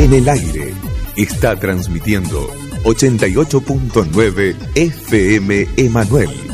En el aire está transmitiendo 88.9 FM Emanuel.